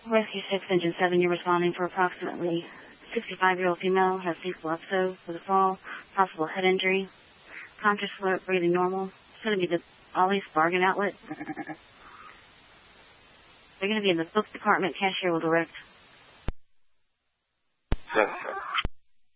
Rescue 6, Engine 7, you're responding for approximately 65-year-old female, has lethal episode with a fall, possible head injury, conscious alert, breathing normal. It's going to be the Ollie's Bargain Outlet. They're going to be in the book department. Cashier will direct. Yes,